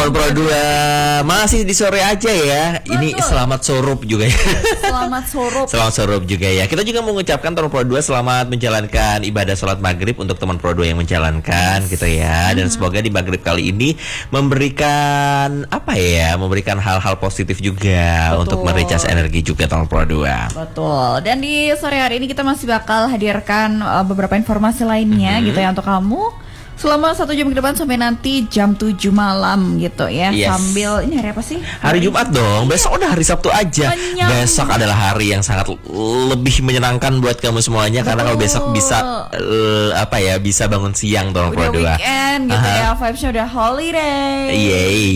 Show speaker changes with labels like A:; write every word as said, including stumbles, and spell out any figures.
A: tahun Pro dua masih di sore aja ya. Betul. Ini selamat sorup juga ya.
B: Selamat sorup.
A: Selamat sorup juga ya. Kita juga mengucapkan tahun Pro dua selamat menjalankan ibadah sholat maghrib untuk teman Pro dua yang menjalankan gitu ya. Dan hmm. semoga di maghrib kali ini memberikan apa ya? Memberikan hal-hal positif juga. Betul. Untuk merecharge energi juga tahun Pro dua.
B: Betul. Dan di sore hari ini kita masih bakal hadirkan uh, beberapa informasi lainnya mm-hmm. gitu ya untuk kamu. Selama satu jam ke depan sampai nanti jam tujuh malam gitu ya. Yes. Sambil ini hari apa sih?
A: Hari Jumat dong. Besok udah hari Sabtu aja. Menyam. Besok adalah hari yang sangat lebih menyenangkan buat kamu semuanya. Betul. Karena kalau besok bisa uh, apa ya, bisa bangun siang dong Pro dua.
B: Weekend gitu. Aha. Ya, vibes-nya udah holiday.
A: Yeay.